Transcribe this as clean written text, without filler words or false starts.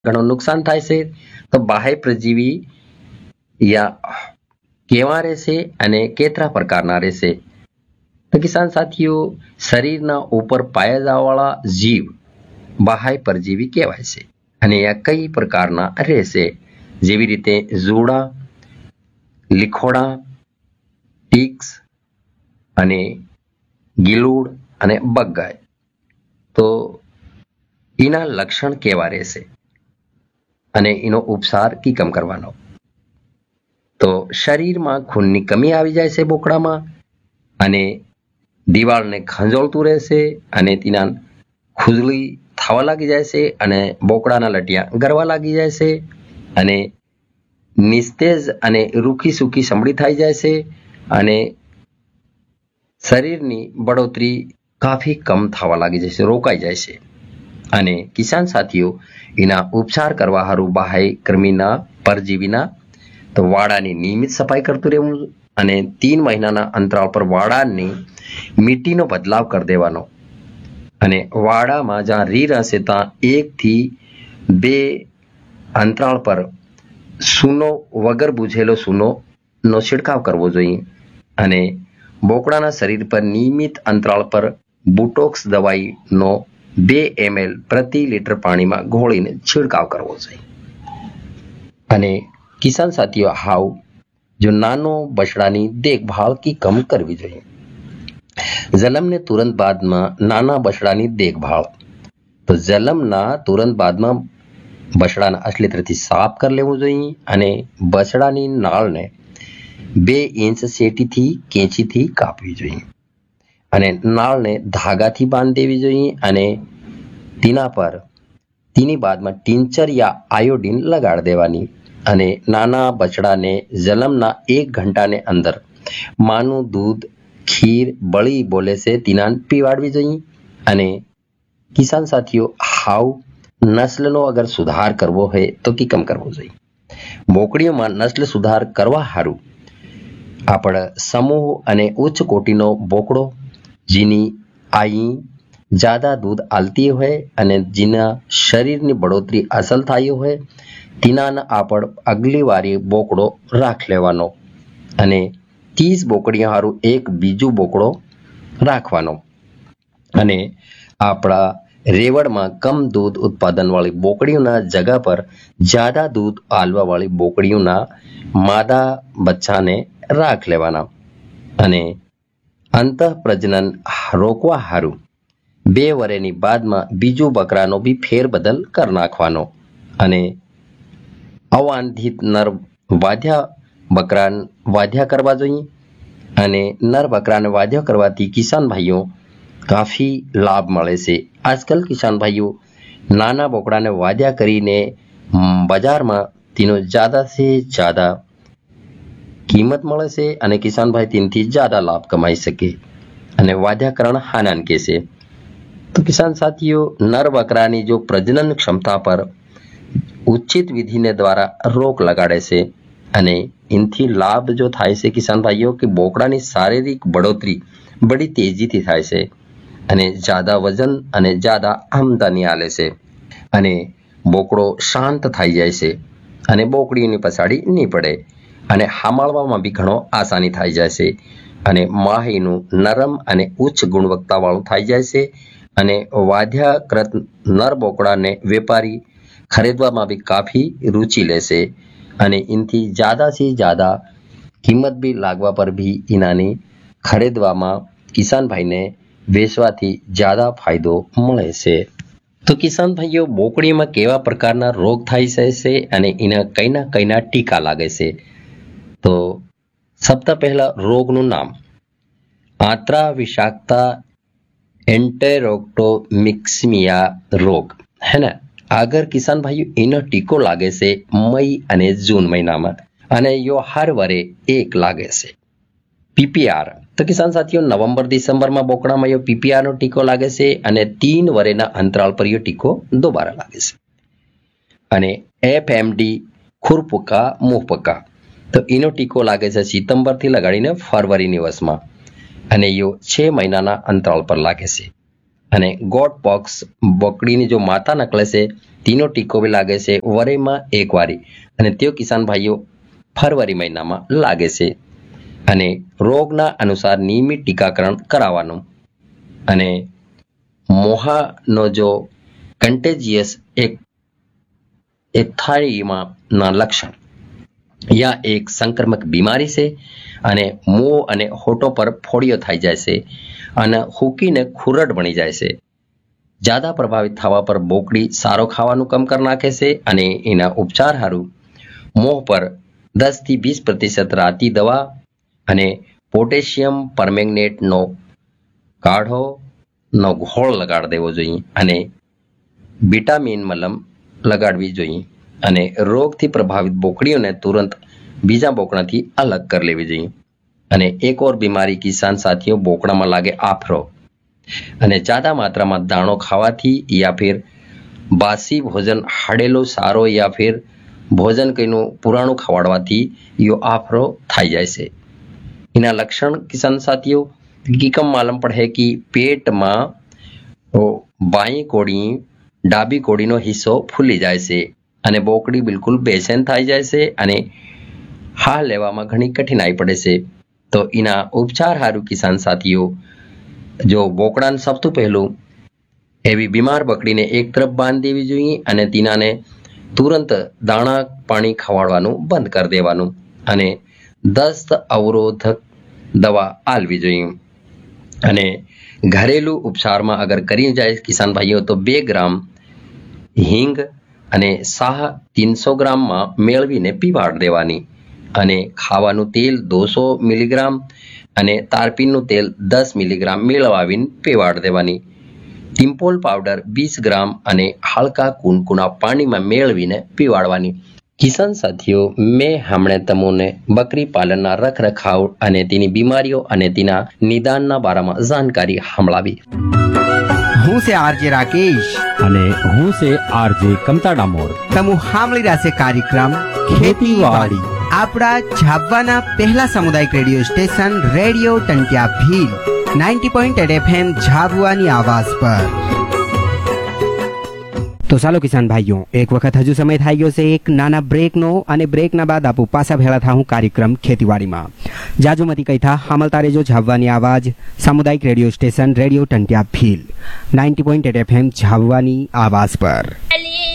ઘણું નુકસાન થાય છે. તો બાહ્ય પરજીવી યા કેવા રહેશે અને કેટલા પ્રકારના રહેશે? તો કિસાન સાથીઓ, શરીરના ઉપર પાયા જવાવાળા જીવ બાહ્ય પરજીવી કહેવાય છે અને આ કઈ પ્રકારના રહેશે? જેવી રીતે જોડા, લીખોડા, ટીક્સ અને ગિલુડ અને બગ્ગાય. તો એના લક્ષણ કેવા રહેશે અને એનો ઉપચાર કીકમ કરવાનો? તો શરીરમાં ખૂનની કમી આવી જાય છે બોકડામાં અને દિવાળને ખંજોળતું રહેશે અને તેના ખુજલી થવા લાગી જાય છે અને બોકડાના લટિયા ગરવા લાગી જાય છે અને નિસ્તેજ અને રૂખી સૂકી સંભળી થઈ જાય છે અને શરીરની બળોતરી કાફી કમ થવા લાગી જાય છે, રોકાઈ જાય છે. અને કિસાન સાથીઓ, એના ઉપચાર કરવા હારું બાહ્ય કૃમિના પરજીવીના તો વાડાની નિયમિત સફાઈ કરતું રહેવું અને 3 મહિનાના અંતરાળ પર વાડાની મીટીનો બદલાવ કરી દેવાનો અને વાડામાં જ્યાં રીર હશે ત્યાં 1 થી 2 અંતરાળ પર સૂનો વગર બુઝેલો સૂનોનો છિડકાવ કરવો જોઈએ અને બોકડાના શરીર પર નિયમિત અંતરાળ પર બુટોક્સ દવાઈનો 2 ml પ્રતિ લીટર પાણીમાં ઘોળીને છિડકાવ કરવો જોઈએ. અને કિસાન સાથીઓ, હાવ જો નાનો બછડાની દેખભાળ કીકમ કરવી જોઈએ. જન્મને તુરંત બાદમાં નાના બછડાની દેખભાળ. તો જન્મના તુરંત બાદમાં બછડાના અશ્લિત્રથી સાફ કરી લેવું જોઈએ અને બછડાની નાળને 2 ઇંચ સેટીથી કેંચીથી કાપવી જોઈએ અને નાળને ધાગાથી બાંધી દેવી જોઈએ અને તેની બાદમાં ટિંચર યા આયોડીન લગાડી દેવાની અને નાના બછડાને જન્મના 1 ઘંટાને અંદર માનું દૂધ, ખીર બળી બોલે છે તેના પીવાડવી જોઈએ. અને કિસાન સાથીઓ, હાવ નસ્લનો અગર સુધાર કરવો હોય તો કીકમ કરવો જોઈએ? બોકડીઓમાં નસ્લ સુધાર કરવા હારું આપણે સમૂહ અને ઉચ્ચ કોટીનો બોકડો જેની આઈ જ્યાદા દૂધ આલતી હોય અને જેના શરીરની બળોતરી અસલ થઈ હોય તેના આપણે અગલી વારી બોકડો રાખ લેવાનો અને 30 બોકડીઓ હારું એક બીજું બોકડો રાખવાનો અને આપણા રેવડમાં કમ દૂધ ઉત્પાદનવાળી બોકડીઓના જગા પર જ્યાદા દૂધ આલવાવાળી બોકડીઓના માદા બચ્ચાને રાખ લેવાના અને અંતઃપ્રજનન રોકવા હારું 2 વર્ષની બાદમાં બીજું બકરાનો બી ફેરબદલ કરી નાખવાનો અને અવાંછિત નર વાધ્યા કરવા જોઈએ અને નર બકરાને વાધ્યા કરવાથી કિસાન ભાઈઓ કાફી લાભ મળે છે. આજકાલ કિસાન ભાઈઓ નાના બોકડાને વાધ્યા કરીને બજારમાં તેનો જ્યાદાથી જ્યાદા કિંમત મળે છે અને કિસાન ભાઈ તેનાથી જ્યાદા લાભ કમાઈ શકે અને વાધ્યાકરણ હાનાન કે છે. તો કિસાન સાથીઓ, નર બકરાની જો પ્રજનન ક્ષમતા પર ઉચિત વિધિને દ્વારા રોક લગાડે છે અને इनથી લાભ જો થાય છે કિસાન ભાઈઓ કે બોકડાની શારીરિક બઢોતરી બડી તેજીથી થાય છે અને જ્યાદા વજન અને જ્યાદા આમદની આલે છે અને બોકડો શાંત થઈ જાય છે અને બોકડીની પછાડી નહીં પડે અને હામાળવામાં બી ઘણો આસાની થઈ જાય છે અને માહીનું નરમ અને ઉચ્ચ ગુણવત્તાવાળું થઈ જાય છે અને વાધ્યાકૃત નર બોકડાને વેપારી ખરીદવામાં બી કાફી रुचि લેશે અને इनથી જ્યાદાથી જ્યાદા કિંમત બી લાગવા પર બી ઇનાની ખરીદવામાં કિસાન ભાઈને વેચવાથી જ્યાદા ફાયદો મળે છે. તો કિસાન ભાઈઓ, બોકડીમાં કેવા પ્રકારના રોગ થાય છે અને એના કઈના ટીકા લાગે છે? તો સૌથી પહેલા રોગનું નામ આંતરા વિષાક્તા એન્ટેરોક્ટોમિક્સમિયા રોગ है ना. अगर किसान भाई इनो टीको लागे से मई અને જૂન મહિનામાં અને યો હર વરે 1 લાગે છે. પીપીઆર તો કિસાન સાથીઓ, નવેમ્બર ડિસેમ્બરમાં બોકડામાં યો પીપીઆર નો ટીકો લાગે છે અને 3 વર્ષના અંતરાળ પર યો ટીકો દોબારા લાગે છે. અને એફએમડી ખુરપુકા મુહપકા તો એનો ટીકો લાગે છે સપ્ટેમ્બરથી લગાડીને ફરવરીની વસમાં અને યો 6 મહિનાના અંતરાળ પર લાગે છે. અને ગોટ પોક્સ બોકડીની જો માતા નકલે છે તેનો ટીકો બી લાગે છે વરેમાં એક વારી, અને તે કિસાન ભાઈઓ ફરવરી મહિનામાં લાગે છે. અને રોગના અનુસાર નિયમિત ટીકાકરણ કરાવવાનું. અને મોહાનો જો કન્ટેજિયસ એક થાળીમાં ના લક્ષણ યા એક સંક્રમક બીમારી છે, અને મોં અને હોઠો પર ફોડીઓ થઈ જાય છે અને હૂકીને ખુરડ બની જાય છે. જ્યાદા પ્રભાવિત થવા પર બોકડી સારો ખાવાનું કમ કરી નાખે છે, અને એના ઉપચાર સારું મોં પર 10 થી 20% રાતી દવા અને પોટેશિયમ પરમેંગનેટનો કાઢોનો ઘોળ લગાડી દેવો જોઈએ, અને વિટામિન મલમ લગાડવી જોઈએ, અને રોગથી પ્રભાવિત બોકડીઓને તુરંત બીજા બોકડાથી અલગ કરી લેવી જોઈએ. અને એક ઓર બીમારી કિસાન સાથીઓ બોકડામાં લાગે આફરો, અને જ્યાદા માત્રામાં દાણો ખાવાથી યા ફિર બાસી ભોજન હાડેલો સારો યા ફિર ભોજન કઈનું પુરાણું ખવાડવાથી યો આફરો થઈ જાય છે. એના લક્ષણ કિસાન સાથીઓ હકીકમ માલમ પડે કે પેટમાં બાઈ કોડી ડાબી કોડીનો હિસ્સો ફૂલી જાય છે, અને બોકડી બિલકુલ બેચેન થઈ જાય છે, અને હા લેવામાં ઘણી કઠિનાઈ પડે છે. તો એના ઉપચાર સારું કિસાન સાથીઓ જો બોકડાને સૌથી પહેલું એવી બીમાર બકડીને એક તરફ બાંધી દેવી જોઈએ, અને તેનાને તુરંત દાણા પાણી ખવાડવાનું બંધ કરી દેવાનું, અને દસ્ત અવરોધક દવા આલવી જોઈએ. અને ઘરેલું ઉપચારમાં અગર કરી જાય કિસાન ભાઈઓ તો 2 ગ્રામ હિંગ અને શાહ 300 ગ્રામમાં મેળવીને પીવાડ દેવાની, અને ખાવાનું તેલ 200 મિલીગ્રામ અને તારપીનનું તેલ 10 મિલીગ્રામ મેળવાવીને પીવાડ દેવાની. ટિમ્પોલ પાવડર 20 ગ્રામ અને હલકા કુનકુના પાણીમાં મેળવીને પીવાડવાની. કિસાન સાથીઓ, મેં હમણે તમને બકરી પાલનના રખરખાવ અને તેની બીમારીઓ અને તેના નિદાનના બારામાં જાણકારી સંભળાવી. હું છે આરજે રાકેશ અને હું છે આરજે કમતા ડામોર. તમુ સાંભળી રહ્યા છે કાર્યક્રમ ખેતીવાડી આપણા ઝાબવાના પહેલા સામુદાયિક radio station radio ટંટિયા Bhil 90.8 FM ઝાબવાની આવાજ પર. તો ચાલો કિસાન ભાઈઓ, એક વખત હજુ સમય થઈ ગયો છે એક નાના બ્રેકનો, અને બ્રેકના બાદ આપું પાછા ભેળા થાઉં કાર્યક્રમ ખેતીવાડીમાં. જાજુમતી કઈ થા હામલતા રેજો ઝાબવાની આવાજ સામુદાયિક radio station radio ટંટિયા Bhil 90.8 FM ઝાબવાની આવાજ પર.